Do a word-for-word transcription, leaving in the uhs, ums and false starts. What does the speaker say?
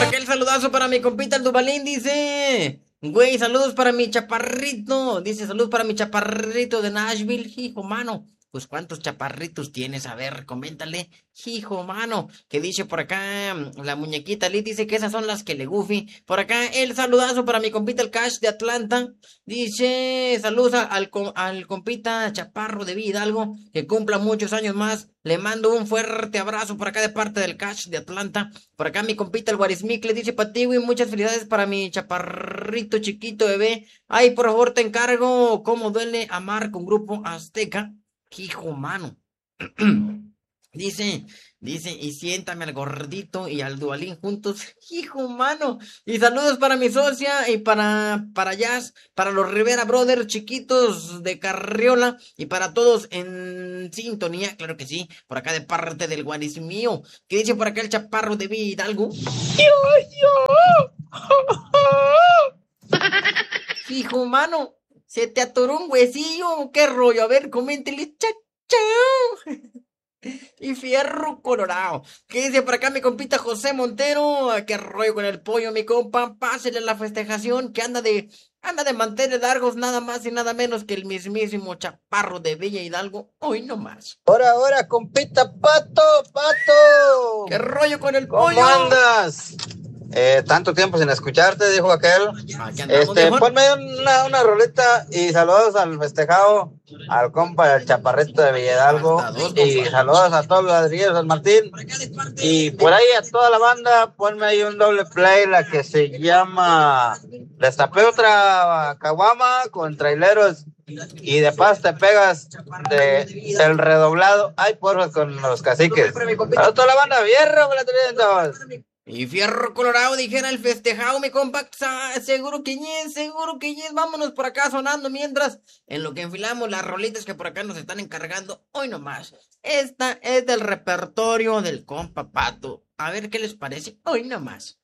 por acá el saludazo para mi compita el Dubalín, dice. Güey, saludos para mi chaparrito. Dice, saludos para mi chaparrito de Nashville, hijo, mano. Pues, ¿cuántos chaparritos tienes? A ver, coméntale, hijo, mano. Que dice por acá, mm, la muñequita Liz dice que esas son las que le Goofy. Por acá, el saludazo para mi compita el Cash de Atlanta. Dice, saludos a- al, co- al compita Chaparro de Vida, algo que cumpla muchos años más. Le mando un fuerte abrazo por acá de parte del Cash de Atlanta. Por acá mi compita el Guarismic le dice para ti, güey, muchas felicidades para mi chaparrito chiquito bebé. Ay, por favor, te encargo cómo duele amar con Grupo Azteca. Hijo mano. Dice, dice, y siéntame al gordito y al Dualín juntos. Hijo mano. Y saludos para mi socia y para, para Jazz, para los Rivera Brothers chiquitos de Carriola y para todos en sintonía, claro que sí, por acá de parte del Guarismío. ¿Qué dice por acá el chaparro de Hidalgo? Hijo mano, se te atoró un huesillo, qué rollo, a ver, coméntele, chao, chao. Y fierro colorado. ¿Qué dice por acá mi compita José Montero? Ah, qué rollo con el pollo, mi compa. Pásele la festejación que anda de, anda de mantener largos nada más y nada menos que el mismísimo chaparro de Villa Hidalgo. Hoy no más. Ahora, ahora, compita Pato, Pato. ¿Qué rollo con el ¿Cómo pollo? andas? Eh, tanto tiempo sin escucharte, dijo aquel. Aquí andamos, Este, viejón. ponme una, una roleta y saludos al festejado, al compa del chaparrito de Villadalgo. Hasta dos, Y compa. saludos a todos los ladrilleros del Martín. Y por ahí a toda la banda, ponme ahí un doble play, la que se llama Destapé otra caguama con traileros. Y de paz te pegas de, del redoblado. Ay, porfa, con los caciques. A toda la banda, vierro, todos. Y fierro colorado, dijera el festejado, mi compa. Sa- Seguro que yes, seguro que yes. Vámonos por acá sonando mientras en lo que enfilamos las rolitas que por acá nos están encargando. Hoy nomás. Esta es del repertorio del compa Pato. A ver qué les parece. Hoy nomás.